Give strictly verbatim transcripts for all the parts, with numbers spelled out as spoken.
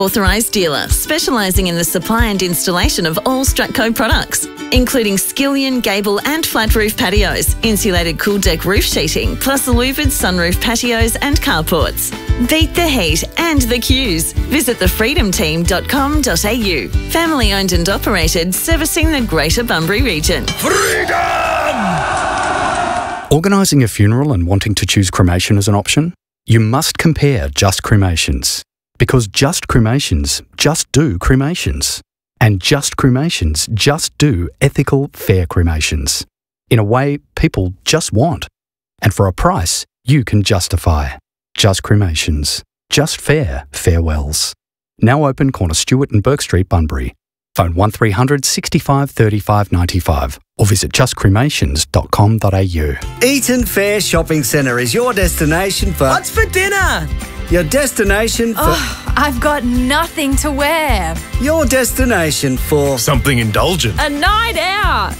Authorised dealer, specialising in the supply and installation of all Stratco products, including Skillion, gable and flat roof patios, insulated cool deck roof sheeting, plus louvered sunroof patios and carports. Beat the heat and the queues. Visit the freedom team dot com dot a u. Family owned and operated, servicing the Greater Bunbury region. Freedom! Organising a funeral and wanting to choose cremation as an option? You must compare Just Cremations. Because Just Cremations just do cremations. And Just Cremations just do ethical, fair cremations. In a way people just want. And for a price you can justify. Just Cremations. Just fair farewells. Now open corner Stewart and Burke Street, Bunbury. Phone one three hundred, sixty-five, thirty-five, ninety-five or visit just cremations dot com dot a u. Eaton Fair Shopping Centre is your destination for... What's for dinner? Your destination for... Oh, I've got nothing to wear. Your destination for... Something indulgent. A night out.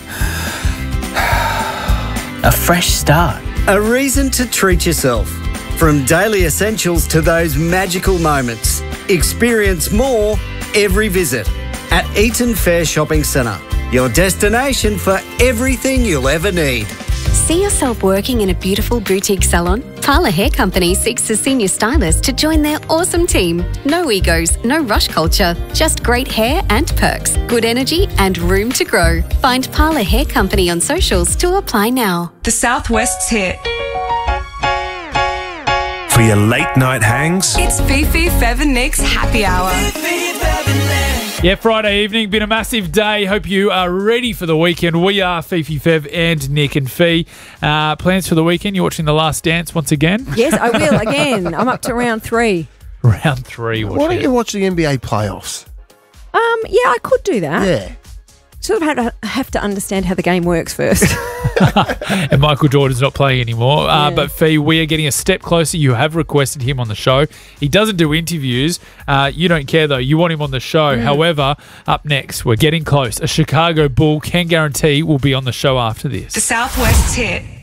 A fresh start. A reason to treat yourself. From daily essentials to those magical moments. Experience more every visit at Eaton Fair Shopping Centre. Your destination for everything you'll ever need. See yourself working in a beautiful boutique salon? Parlour Hair Company seeks a senior stylist to join their awesome team. No egos, no rush culture, just great hair and perks, good energy and room to grow. Find Parlour Hair Company on socials to apply now. The Southwest's hit. For your late night hangs? It's Fifi, Fev and Nick's happy hour. Yeah, Friday evening, been a massive day. Hope you are ready for the weekend. We are Fifi, Fev and Nick and Fee. Uh, plans for the weekend? You're watching The Last Dance once again? Yes, I will again. I'm up to round three. Round three. Why don't it. you watch the N B A playoffs? Um, yeah, I could do that. Yeah. Sort of have to, have to understand how the game works first. And Michael Jordan's not playing anymore. Uh, Yeah. But Fee, we are getting a step closer. You have requested him on the show. He doesn't do interviews. Uh, you don't care, though. You want him on the show. Mm. However, up next, we're getting close. A Chicago Bull can guarantee will be on the show after this. The Southwest's hit.